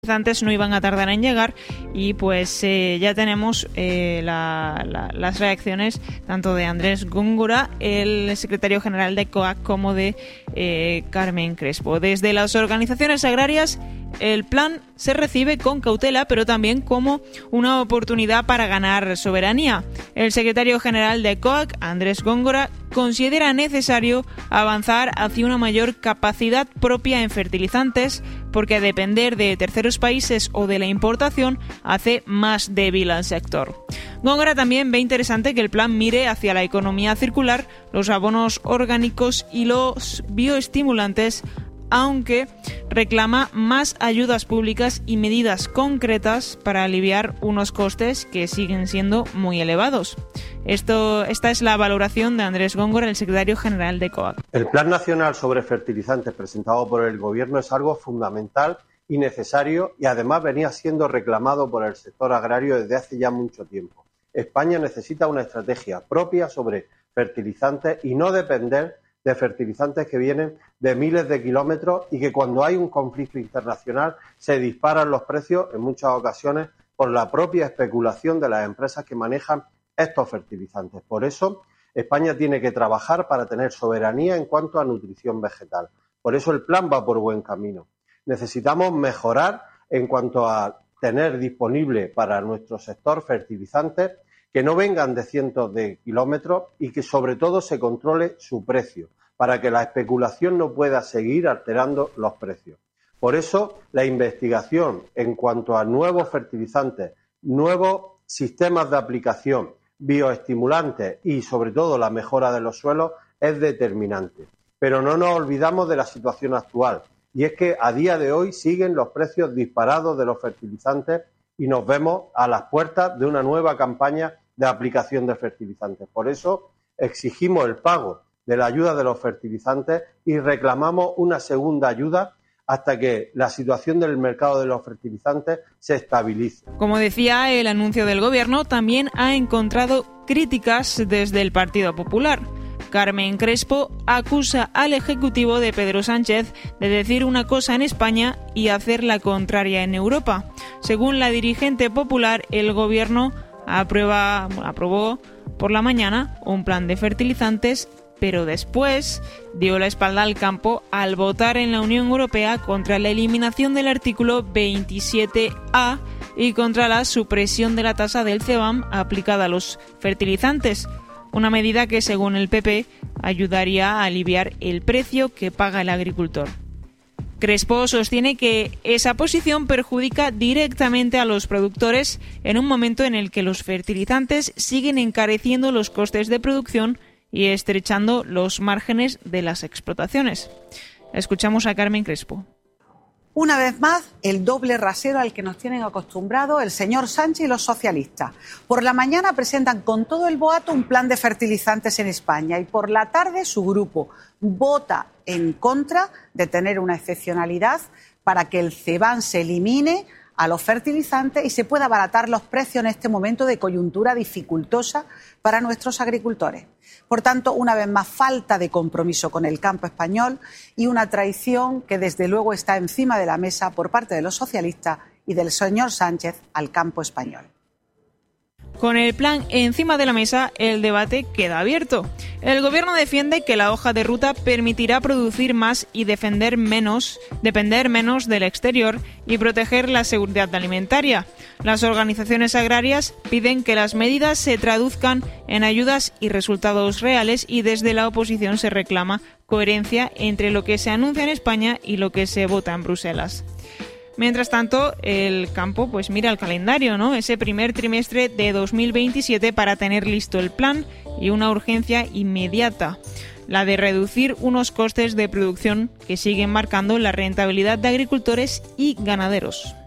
Antes no iban a tardar en llegar y pues ya tenemos las reacciones tanto de Andrés Góngora, el secretario general de COAG, como de Carmen Crespo. Desde las organizaciones agrarias, el plan se recibe con cautela, pero también como una oportunidad para ganar soberanía. El secretario general de COAG, Andrés Góngora, considera necesario avanzar hacia una mayor capacidad propia en fertilizantes, porque depender de terceros países o de la importación hace más débil al sector. Góngora también ve interesante que el plan mire hacia la economía circular, los abonos orgánicos y los bioestimulantes, aunque reclama más ayudas públicas y medidas concretas para aliviar unos costes que siguen siendo muy elevados. Esta es la valoración de Andrés Góngora, el secretario general de COAG. El Plan Nacional sobre Fertilizantes presentado por el Gobierno es algo fundamental y necesario, y además venía siendo reclamado por el sector agrario desde hace ya mucho tiempo. España necesita una estrategia propia sobre fertilizantes y no depender de fertilizantes que vienen de miles de kilómetros y que cuando hay un conflicto internacional se disparan los precios en muchas ocasiones por la propia especulación de las empresas que manejan estos fertilizantes. Por eso, España tiene que trabajar para tener soberanía en cuanto a nutrición vegetal. Por eso el plan va por buen camino. Necesitamos mejorar en cuanto a tener disponible para nuestro sector fertilizantes que no vengan de cientos de kilómetros y que sobre todo se controle su precio, para que la especulación no pueda seguir alterando los precios. Por eso, la investigación en cuanto a nuevos fertilizantes, nuevos sistemas de aplicación, bioestimulantes y sobre todo la mejora de los suelos es determinante. Pero no nos olvidamos de la situación actual, y es que a día de hoy siguen los precios disparados de los fertilizantes y nos vemos a las puertas de una nueva campaña de aplicación de fertilizantes. Por eso exigimos el pago de la ayuda de los fertilizantes y reclamamos una segunda ayuda hasta que la situación del mercado de los fertilizantes se estabilice. Como decía, el anuncio del Gobierno también ha encontrado críticas desde el Partido Popular. Carmen Crespo acusa al Ejecutivo de Pedro Sánchez de decir una cosa en España y hacer la contraria en Europa. Según la dirigente popular, el Gobierno aprobó por la mañana un plan de fertilizantes, pero después dio la espalda al campo al votar en la Unión Europea contra la eliminación del artículo 27A y contra la supresión de la tasa del CBAM aplicada a los fertilizantes, una medida que, según el PP, ayudaría a aliviar el precio que paga el agricultor. Crespo sostiene que esa posición perjudica directamente a los productores en un momento en el que los fertilizantes siguen encareciendo los costes de producción y estrechando los márgenes de las explotaciones. Escuchamos a Carmen Crespo. Una vez más, el doble rasero al que nos tienen acostumbrados el señor Sánchez y los socialistas. Por la mañana presentan con todo el boato un plan de fertilizantes en España y por la tarde su grupo vota en contra de tener una excepcionalidad para que el CBAM se elimine a los fertilizantes y se pueda abaratar los precios en este momento de coyuntura dificultosa para nuestros agricultores. Por tanto, una vez más, falta de compromiso con el campo español y una traición que desde luego está encima de la mesa por parte de los socialistas y del señor Sánchez al campo español. Con el plan encima de la mesa, el debate queda abierto. El Gobierno defiende que la hoja de ruta permitirá producir más y depender menos del exterior y proteger la seguridad alimentaria. Las organizaciones agrarias piden que las medidas se traduzcan en ayudas y resultados reales y desde la oposición se reclama coherencia entre lo que se anuncia en España y lo que se vota en Bruselas. Mientras tanto, el campo pues mira el calendario, ¿no? Ese primer trimestre de 2027 para tener listo el plan y una urgencia inmediata, la de reducir unos costes de producción que siguen marcando la rentabilidad de agricultores y ganaderos.